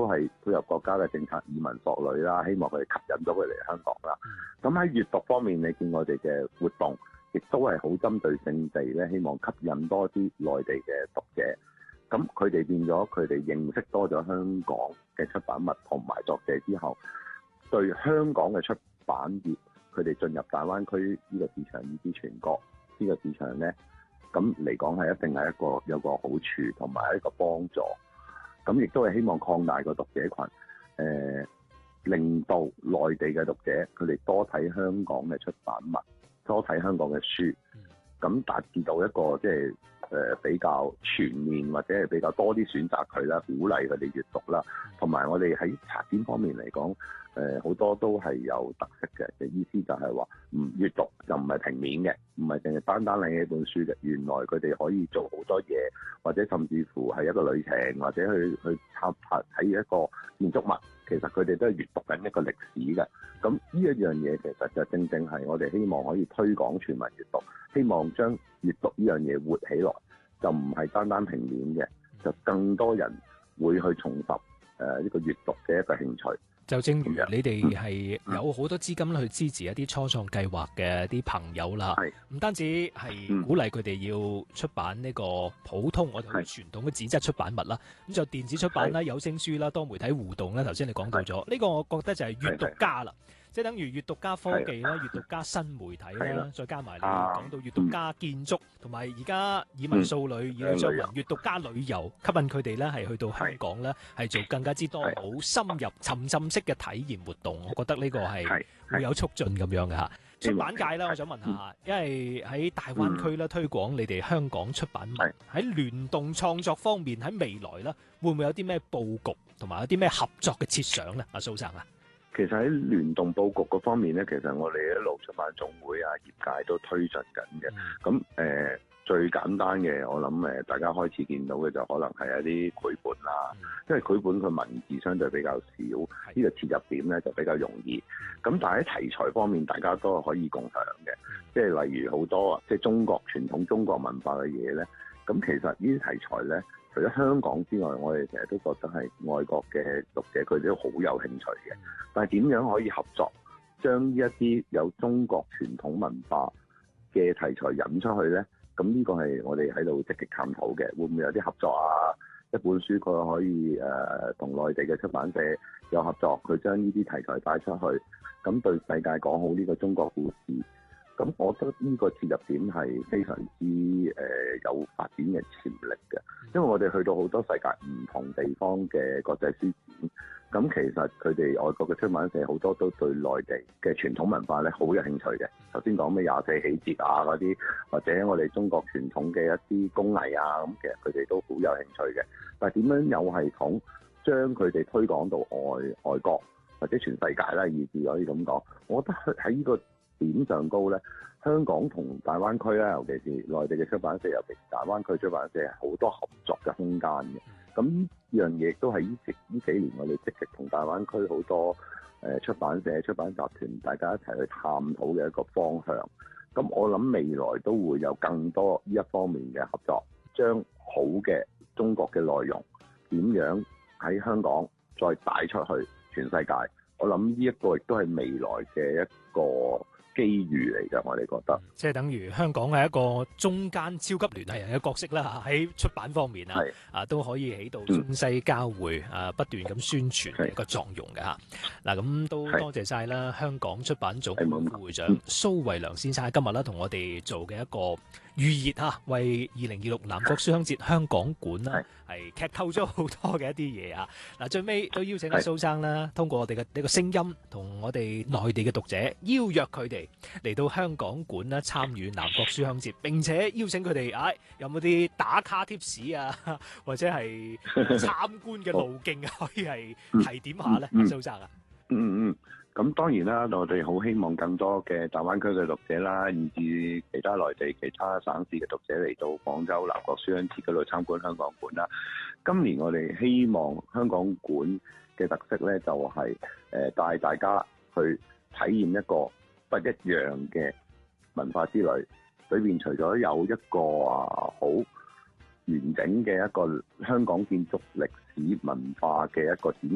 係配合國家嘅政策，移民索女啦，希望佢哋吸引到佢嚟香港啦。咁喺閱讀方面，你見我哋嘅活動亦都係好針對性地咧，希望吸引多啲內地嘅讀者。咁佢哋變咗，佢哋認識多咗香港嘅出版物同埋作者之後，對香港嘅出版業，佢哋進入大灣區呢個市場以至全國呢個市場咧，咁嚟講係一定係有個好處同埋一個幫助。咁亦都係希望擴大個讀者群，令到內地嘅讀者佢哋多睇香港嘅出版物，多睇香港嘅書，咁達至到一個即係比較全面或者係比較多啲選擇佢啦，鼓勵佢哋閱讀啦。同埋我哋喺策展方面嚟講，好多都係有特色嘅意思，就係話閱讀就唔係平面嘅，唔係淨係單單拎起本書嘅。原來佢哋可以做好多嘢，或者甚至乎係一個旅程，或者去睇一個建築物，其實佢哋都係閱讀緊一個歷史嘅。咁呢一樣嘢其實就正正係我哋希望可以推廣全民閱讀，希望將閱讀呢樣嘢活起來，就唔係單單平面嘅，就更多人會去重拾呢個閱讀嘅一個興趣。 就正如你哋係有好多資金去支持一啲初創計劃嘅啲朋友啦，唔單止係鼓勵佢哋要出版呢個普通我哋傳統嘅紙質出版物啦，咁就電子出版啦、有聲書啦、多媒體互動啦，頭先你講到咗呢個，我覺得就係閱讀家啦。即係等於閱讀加科技啦、閱讀加新媒體啦，再加埋你講到閱讀加建築，同埋而家以文數旅，以上文閱讀加旅遊，吸引佢哋咧係去到香港咧，係做更加之多好深入沉浸式嘅體驗活動。我覺得呢個係會有促進咁樣嘅嚇。出版界啦，我想問下，因為喺大灣區咧推廣你哋香港出版物，喺聯動創作方面，喺未來咧會唔會有啲咩佈局，同埋有啲咩合作嘅設想咧？阿蘇生啊。 其實喺聯動佈局嗰方面咧，其實我哋一路出版總會啊、業界都推進緊嘅。咁最簡單嘅，我諗大家開始見到嘅就可能係一啲繪本啦，因為繪本佢文字相對比較少，呢個切入點咧就比較容易。咁但係喺題材方面，大家都係可以共享嘅，即係例如好多即係中國傳統中國文化嘅嘢咧。咁其實呢啲題材咧，除咗香港之外，我哋成日都覺得係外國嘅讀者佢哋都好有興趣嘅。但係點樣可以合作，將呢一啲有中國傳統文化嘅題材引出去呢？咁呢個係我哋喺度積極探討嘅。會唔會有啲合作啊？一本書佢可以同內地嘅出版社有合作，佢將呢啲題材帶出去，咁對世界講好呢個中國故事。咁我覺得呢個切入點係非常之有發展嘅潛力嘅，因為我哋去到好多世界唔同地方嘅國際書展，咁其實佢哋外國嘅出版社好多都對內地嘅傳統文化咧好有興趣嘅。頭先講咩24喜節啊嗰啲，或者我哋中國傳統嘅一啲工藝啊，咁其實佢哋都好有興趣嘅。但係點樣有系統將佢哋推廣到外國或者全世界啦，以至可以咁講，我覺得喺呢個點上高咧，香港同大灣區啦，尤其是內地嘅出版社，尤其是大灣區出版社，好多合作嘅空間嘅。咁呢樣嘢都係呢幾年我哋積極同大灣區好多出版社、出版集團大家一齊去探討嘅一個方向。咁我諗未來都會有更多呢一方面嘅合作，將好嘅中國嘅內容點樣喺香港再帶出去全世界。我諗呢一個亦都係未來嘅一個機遇嚟嘅，我哋覺得， 即係等於香港係一個中間超級聯繫人嘅角色啦嚇，喺出版方面都可以起到中西交匯不斷咁宣傳嘅一個作用嘅嚇。嗱咁都多謝晒啦，香港出版總會副會長蘇慧良先生今日啦同我哋做嘅一個預熱嚇，為2026南國書香節香港館啦係劇透咗好多嘅一啲嘢啊！嗱最尾都邀請阿蘇生啦，通過我哋嘅呢個聲音，同我哋內地嘅讀者邀約佢哋嚟到香港館啦，參與南國書香節，並且邀請佢哋，有冇啲打卡貼士啊，或者係參觀嘅路徑可以係提點下咧，蘇生啊？ 咁當然啦，我哋好希望更多嘅大灣區嘅讀者啦，以至其他內地、其他省市嘅讀者嚟到廣州南國書香節嗰度參觀香港館啦。今年我哋希望香港館嘅特色咧，就係帶大家去體驗一個不一樣嘅文化之旅。裏面除咗有一個好完整嘅一個香港建築歷史文化嘅一個展